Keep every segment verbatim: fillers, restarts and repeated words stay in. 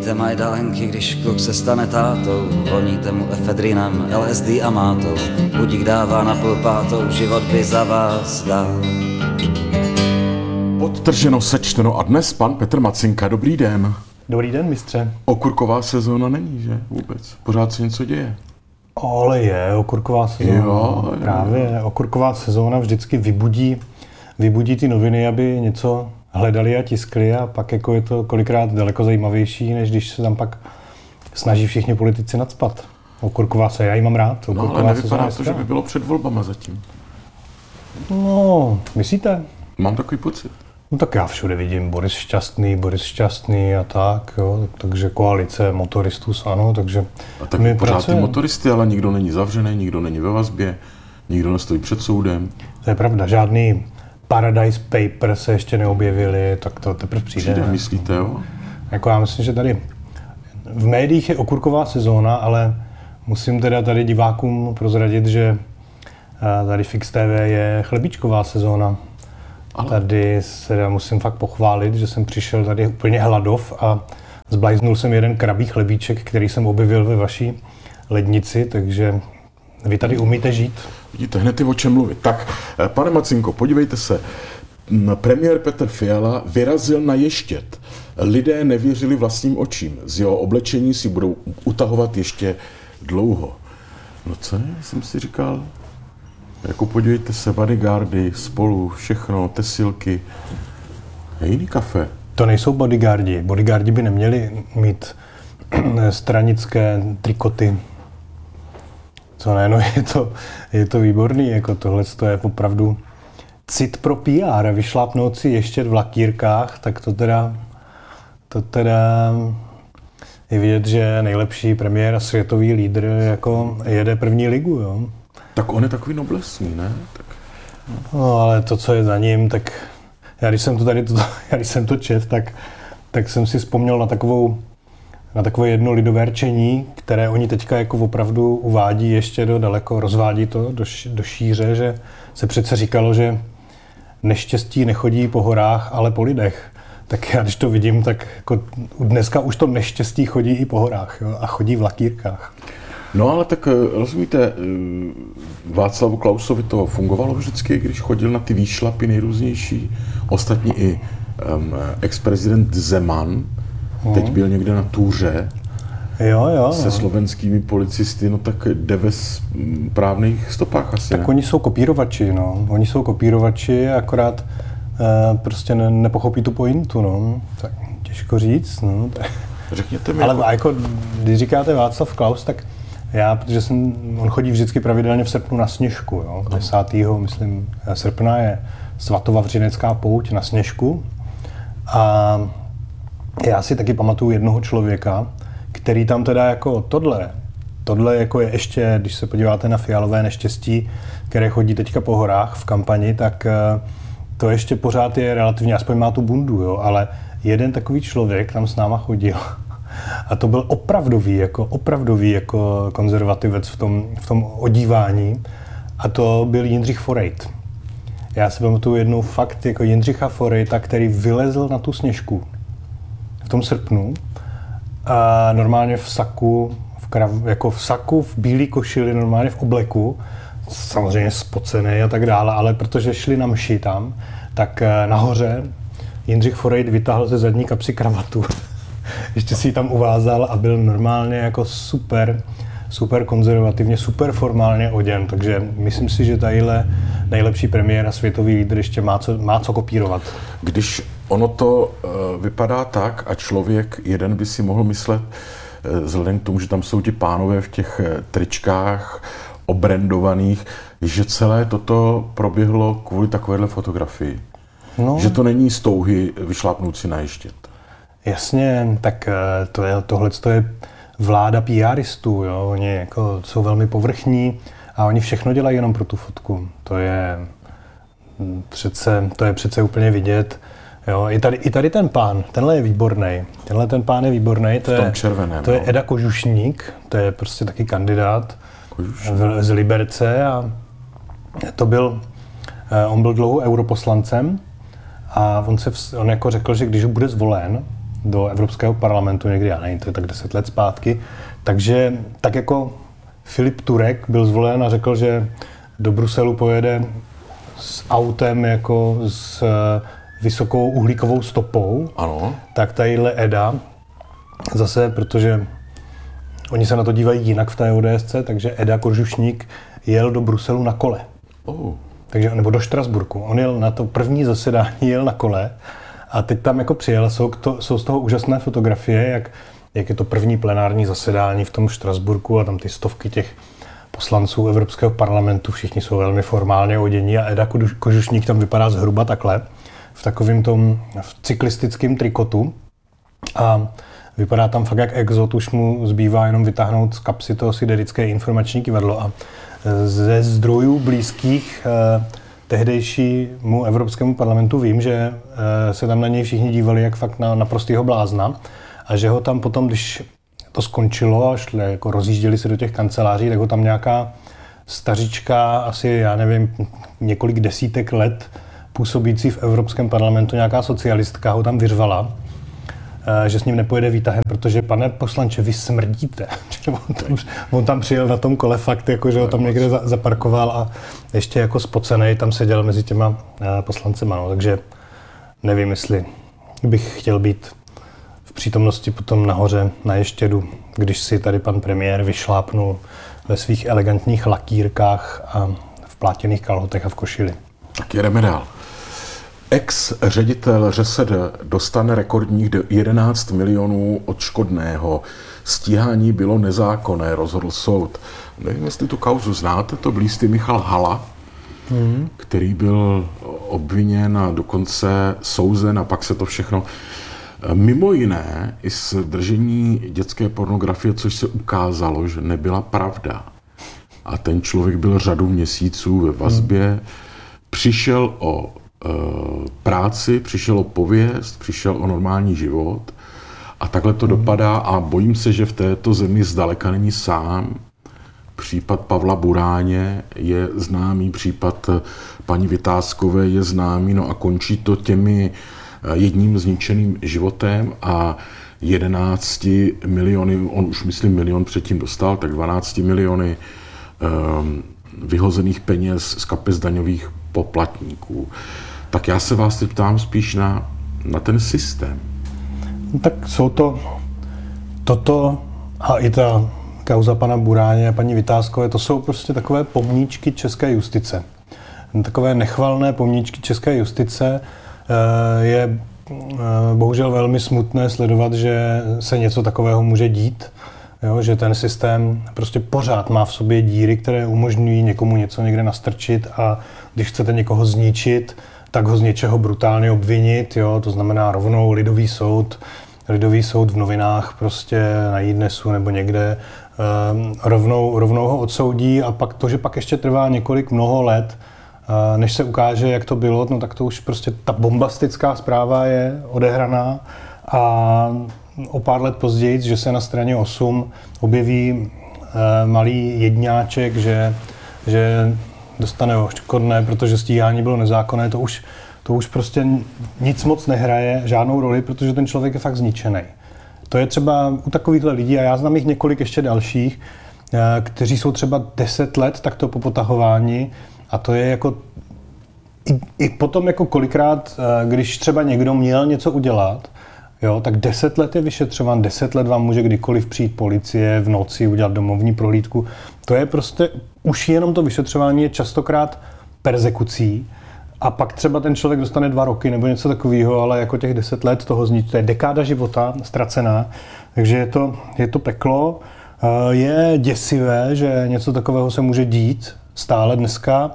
Voníte majdalenky, když kluk se stane tátou, voníte mu efedrinem, L S D a mátou, budík dává na půl pátou, život by za vás dal. Podtrženo, sečteno a dnes pan Petr Macinka. Dobrý den. Dobrý den, mistře. Okurková sezóna není, že? Vůbec. Pořád se něco děje. Ale je, okurková sezóna. Jo, Právě jo. Okurková sezóna vždycky vybudí, vybudí ty noviny, aby něco hledali a tiskli, a pak jako je to kolikrát daleko zajímavější, než když se tam pak snaží všichni politici nacpat. Okurková se, já ji mám rád. No, ale nevypadá to, že by bylo před volbama zatím. No, myslíte? Mám takový pocit. No tak já všude vidím Boris Šťastný, Boris Šťastný a tak, jo, takže koalice motoristů s ANO, takže A tak my pořád pracujeme. ty motoristy, ale nikdo není zavřený, nikdo není ve vazbě, nikdo nestojí před soudem. To je pravda, žádný Paradise Paper se ještě neobjevili, tak to teprve přijde. Přijde, myslíte, jo? Jako já myslím, že tady v médiích je okurková sezóna, ale musím teda tady divákům prozradit, že tady Fix T V je chlebíčková sezóna. Ale... Tady se musím fakt pochválit, že jsem přišel tady úplně hladov a zblajznul jsem jeden krabí chlebíček, který jsem objevil ve vaší lednici, takže vy tady umíte žít. Vidíte, hned je o čem mluvit. Tak, pane Macinko, podívejte se. Premiér Petr Fiala vyrazil na Ještěd. Lidé nevěřili vlastním očím. Z jeho oblečení si budou utahovat ještě dlouho. No co ne, jsem si říkal. Jako podívejte se, bodyguardy, spolu, všechno, tesilky. A jiný kafe. To nejsou bodyguardi. Bodyguardi by neměli mít stranické trikoty. Co ne, no je to, je to výborný, jako tohle je opravdu cit pro P R, vyšlápnout si ještě v lakírkách, tak to teda, to teda je vidět, že nejlepší premiér a světový lídr jako jede první ligu, jo. Tak on je takový noblesní, ne? Tak... No ale to, co je za ním, tak já když jsem to tady, to, já když jsem to čet, tak, tak jsem si vzpomněl na takovou na takové jedno lidové rčení, které oni teďka jako opravdu uvádí ještě do daleko, rozvádí to do, do šíře, že se přece říkalo, že neštěstí nechodí po horách, ale po lidech. Tak já když to vidím, tak jako dneska už to neštěstí chodí i po horách, jo, a chodí v lakírkách. No ale tak rozumíte, Václavu Klausovi to fungovalo vždycky, když chodil na ty výšlapy nejrůznější. Ostatní i um, ex-prezident Zeman, teď byl někde na túře jo, jo, se no. slovenskými policisty, no tak jde ve správných stopách asi, Tak ne? oni jsou kopírovači, no. Oni jsou kopírovači, akorát eh, prostě ne, nepochopí tu pointu, no. Tak těžko říct, no. Řekněte mi. Ale jako... jako, když říkáte Václav Klaus, tak já, protože jsem, on chodí vždycky pravidelně v srpnu na Sněžku, jo. desátého myslím, srpna je svatovavřinecká pouť na Sněžku. A já si taky pamatuju jednoho člověka, který tam teda jako tohle, tohle jako je ještě, když se podíváte na Fialové neštěstí, které chodí teďka po horách v kampani, tak to ještě pořád je relativně, aspoň má tu bundu, jo, ale jeden takový člověk tam s náma chodil a to byl opravdový, jako opravdový jako konzervativec v tom, v tom odívání a to byl Jindřich Forejt. Já si pamatuju jednou fakt jako Jindřicha Forejta, který vylezl na tu Sněžku v tom srpnu a normálně v saku, v krav, jako v saku, v bílý košili, normálně v obleku, samozřejmě spocený a tak dále, ale protože šli na mši tam, tak nahoře Jindřich Forejt vytáhl ze zadní kapsy kravatu. Ještě si ji tam uvázal a byl normálně jako super, super konzervativně, super formálně oděn, takže myslím si, že tadyhle nejlepší premiér a světový lídr ještě má co, má co kopírovat. Když ono to uh, vypadá tak a člověk jeden by si mohl myslet, uh, vzhledem k tomu, že tam jsou ti pánové v těch uh, tričkách obrandovaných, že celé toto proběhlo kvůli takovéhle fotografii. No. Že to není z touhy vyšlápnout si na Ještěd. Jasně, tak to je, tohle je vláda PRistů, jo, oni jako jsou velmi povrchní a oni všechno dělají jenom pro tu fotku. To je přece, to je přece úplně vidět. Jo, i tady, i tady ten pán, tenhle je výborný. Tenhle ten pán je výborný, to, je, červeném, to je no. Eda Kožušník, to je prostě taky kandidát z, z Liberce a to byl, on byl dlouho europoslancem a on, se, on jako řekl, že když bude zvolen do Evropského parlamentu někdy, já nevím, to je tak deset let zpátky. Takže tak jako Filip Turek byl zvolen a řekl, že do Bruselu pojede s autem jako s vysokou uhlíkovou stopou, ano. Tak tadyhle Eda, zase protože oni se na to dívají jinak v té ODSC, takže Eda Kožušník jel do Bruselu na kole. Oh. Takže, nebo do Štrasburku. On jel na to první zasedání, jel na kole a teď tam jako přijel. Jsou, to, jsou z toho úžasné fotografie, jak, jak je to první plenární zasedání v tom Štrasburku a tam ty stovky těch poslanců Evropského parlamentu, všichni jsou velmi formálně odění a Eda Kožušník tam vypadá zhruba takhle, v takovém tom v cyklistickém trikotu a vypadá tam fakt jak exot, už mu zbývá jenom vytáhnout z kapsy toho siderické informační kyvadlo a ze zdrojů blízkých eh, tehdejšímu Evropskému parlamentu vím, že eh, se tam na něj všichni dívali jak fakt na naprostýho blázna a že ho tam potom, když to skončilo a šli, jako rozjížděli se do těch kanceláří, tak ho tam nějaká stařička, asi já nevím, několik desítek let působící v Evropském parlamentu, nějaká socialistka ho tam vyřvala, že s ním nepojede výtahem, protože pane poslanče, vy smrdíte. on, tam, on tam přijel na tom kole fakt, jako, že ho tam někde za, zaparkoval a ještě jako spocenej tam seděl mezi těma poslancema. No. Takže nevím, jestli bych chtěl být v přítomnosti potom nahoře na Ještědu, když si tady pan premiér vyšlápnul ve svých elegantních lakírkách a v plátěných kalhotech a v košili. Tak jedeme dál. Ex-ředitel ŘSD dostane rekordních jedenáct milionů odškodného. Stíhání bylo nezákonné, rozhodl soud. Nevím, jestli tu kauzu znáte, to byl jistý Michal Hala, mm. který byl obviněn a dokonce souzen a pak se to všechno... Mimo jiné i z držení dětské pornografie, což se ukázalo, že nebyla pravda. A ten člověk byl řadu měsíců ve vazbě, mm. přišel o práci, přišel o pověst, přišel o normální život a takhle to dopadá a bojím se, že v této zemi zdaleka není sám. Případ Pavla Buráně je známý, případ paní Vytázkové je známý, no a končí to těmi jedním zničeným životem a jedenácti miliony, on už myslím milion předtím dostal, tak dvanácti miliony um, vyhozených peněz z kapes daňových poplatníků. Tak já se vás teď ptám spíš na, na ten systém. Tak jsou to, toto a i ta kauza pana Buráně a paní Vytázkové, to jsou prostě takové pomníčky české justice. Takové nechvalné pomníčky české justice. Je bohužel velmi smutné sledovat, že se něco takového může dít. Jo, že ten systém prostě pořád má v sobě díry, které umožňují někomu něco někde nastrčit a když chcete někoho zničit, tak ho z něčeho brutálně obvinit, jo, to znamená rovnou lidový soud, lidový soud v novinách prostě na iDnesu nebo někde um, rovnou, rovnou ho odsoudí a pak to, že pak ještě trvá několik mnoho let, uh, než se ukáže, jak to bylo, no tak to už prostě ta bombastická zpráva je odehraná a o pár let později, že se na straně osm objeví uh, malý jedňáček, že, že dostane odškodné, protože stíhání bylo nezákonné, to už, to už prostě nic moc nehraje, žádnou roli, protože ten člověk je fakt zničený. To je třeba u takovýchhle lidí, a já znám jich několik ještě dalších, kteří jsou třeba deset let takto po potahování a to je jako i, i potom jako kolikrát, když třeba někdo měl něco udělat, jo, tak deset let je vyšetřován, deset let vám může kdykoliv přijít policie v noci, udělat domovní prohlídku. To je prostě, už jenom to vyšetřování je častokrát perzekucí a pak třeba ten člověk dostane dva roky nebo něco takového, ale jako těch deset let toho zničí, to je dekáda života ztracená, takže je to, je to peklo. Je děsivé, že něco takového se může dít stále dneska.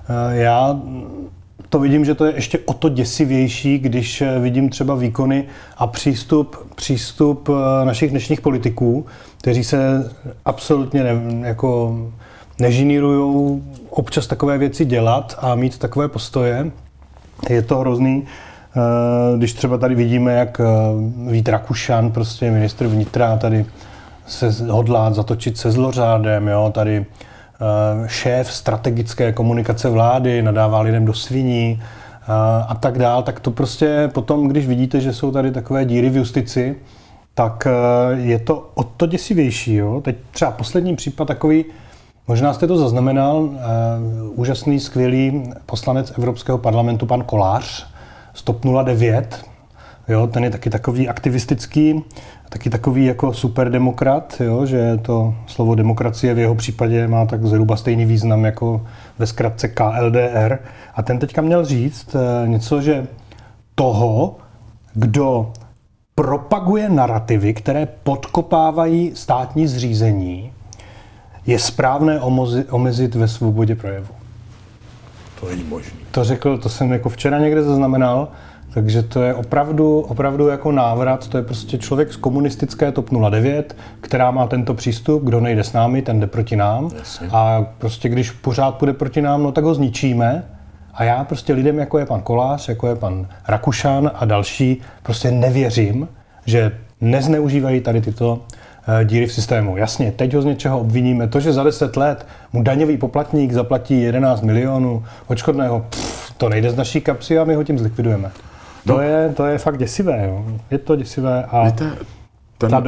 Já to vidím, že to je ještě o to děsivější, když vidím třeba výkony a přístup, přístup našich dnešních politiků, kteří se absolutně ne, jako nežinírujou občas takové věci dělat a mít takové postoje. Je to hrozný, když třeba tady vidíme, jak Vít Rakušan, prostě ministr vnitra, tady se hodlá zatočit se zlořádem, jo, tady šéf strategické komunikace vlády nadává lidem do sviní, a tak dál, tak to prostě potom, když vidíte, že jsou tady takové díry v justici, tak je to o to děsivější. Jo? Teď třeba poslední případ takový, možná jste to zaznamenal, uh, úžasný, skvělý poslanec Evropského parlamentu, pan Kolář z TOP nula devět, jo? Ten je taky takový aktivistický, taky takový jako superdemokrat, jo? Že to slovo demokracie v jeho případě má tak zhruba stejný význam jako ve zkratce K L D R. A ten teďka měl říct uh, něco, že toho, kdo propaguje narrativy, které podkopávají státní zřízení, je správné omozi, omezit ve svobodě projevu. To není možné. To řekl, to jsem jako včera někde zaznamenal, takže to je opravdu, opravdu jako návrat, to je prostě člověk z komunistické TOP nula devět, která má tento přístup, kdo nejde s námi, ten jde proti nám. Jasně. A prostě když pořád půjde proti nám, no tak ho zničíme. A já prostě lidem, jako je pan Kolář, jako je pan Rakušan a další, prostě nevěřím, že nezneužívají tady tyto uh, díry v systému. Jasně, teď ho z něčeho obviníme. To, že za deset let mu daňový poplatník zaplatí jedenáct milionů odškodného, pff, to nejde z naší kapsy a my ho tím zlikvidujeme. No. To je, to je fakt děsivé. Jo. Je to děsivé. A Víte, ten ta